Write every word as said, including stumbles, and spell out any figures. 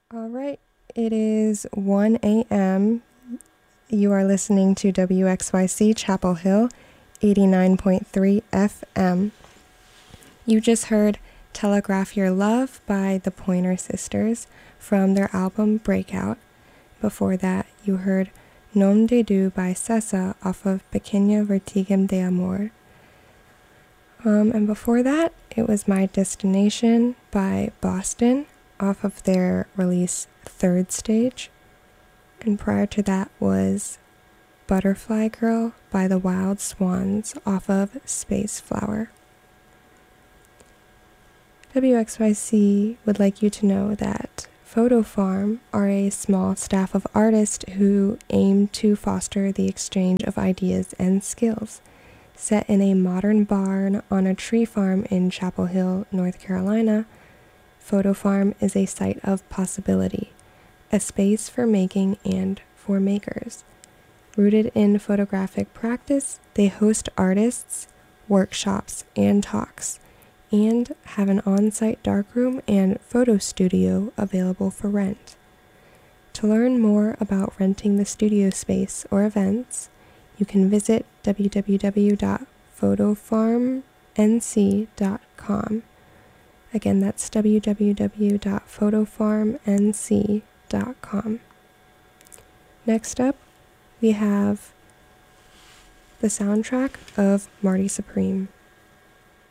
All right, it is one a m You are listening to W X Y C Chapel Hill, eighty-nine point three F M. You just heard Telegraph Your Love by the Pointer Sisters from their album Breakout. Before that, you heard Nom de Dieu by Sessa off of Pequeña Vertigem de Amor. Um, and before that, it was My Destination by Boston off of their release Third Stage. And prior to that was Butterfly Girl by the Wild Swans off of Space Flower. W X Y C would like you to know that Photo Farm are a small staff of artists who aim to foster the exchange of ideas and skills. Set in a modern barn on a tree farm in Chapel Hill, North Carolina, Photo Farm is a site of possibility, a space for making and for makers. Rooted in photographic practice, they host artists, workshops, and talks, and have an on-site darkroom and photo studio available for rent. To learn more about renting the studio space or events, you can visit w w w dot photo farm n c dot com. Again, that's w w w dot photo farm n c dot com. Next up, we have the soundtrack of Marty Supreme.